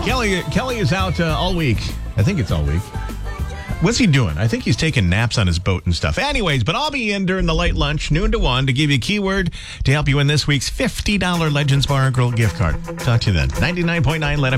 Kelly is out all week. I think it's all week. What's he doing? I think he's taking naps on his boat and stuff. Anyways, but I'll be in during the late lunch, noon to 1, to give you a keyword to help you win this week's $50 Legends Bar and Grill gift card. Talk to you then. 99.9 Let